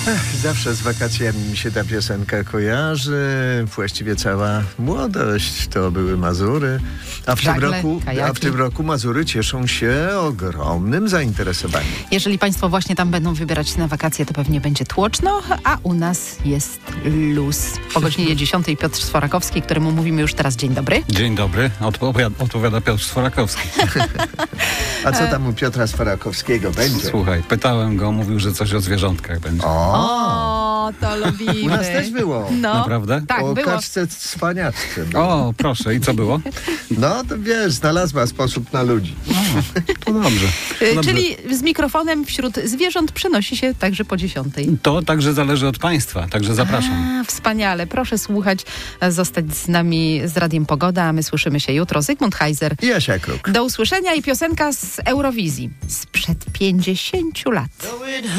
Zawsze z wakacjami mi się ta piosenka kojarzy. Właściwie cała młodość to były Mazury. A w tym roku Mazury cieszą się ogromnym zainteresowaniem. Jeżeli Państwo właśnie tam będą wybierać się na wakacje, to pewnie będzie tłoczno, a u nas jest luz. Po godzinie 10 Piotr Sforakowski, któremu mówimy już teraz dzień dobry. Dzień dobry, odpowiada Piotr Sforakowski. A co tam u Piotra Sforakowskiego będzie? Słuchaj, pytałem go, mówił, że coś o zwierzątkach będzie. O, to lubimy. U nas też było. No, Naprawdę? tak, O było. kaczce cwaniaczce. O, proszę, i co było? No to wiesz, znalazła sposób na ludzi. To dobrze. Czyli z mikrofonem wśród zwierząt przenosi się także po 10. To także zależy od państwa, także zapraszam. Wspaniale. Proszę słuchać, zostać z nami z Radiem Pogoda, a my słyszymy się jutro. Zygmunt Heiser. I Jasia Kruk. Do usłyszenia i piosenka z Eurowizji sprzed 50 lat.